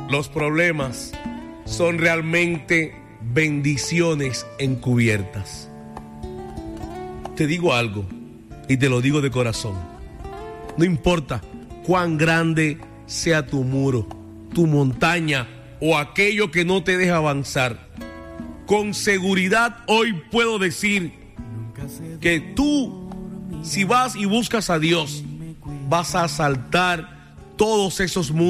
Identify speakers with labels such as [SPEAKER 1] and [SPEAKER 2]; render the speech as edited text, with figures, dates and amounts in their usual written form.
[SPEAKER 1] Los problemas son realmente bendiciones encubiertas. Te digo algo y te lo digo de corazón. No importa cuán grande sea tu muro, tu montaña o aquello que no te deja avanzar. Con seguridad hoy puedo decir que tú, si vas y buscas a Dios, vas a saltar todos esos muros